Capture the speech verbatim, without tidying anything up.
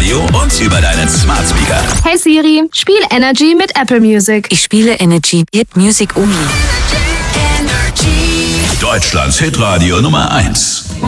Radio und über deinen Smart Speaker. Hey Siri, spiel Energy mit Apple Music. Ich spiele Energy, Hit Music Only. Deutschlands Hitradio Nummer eins.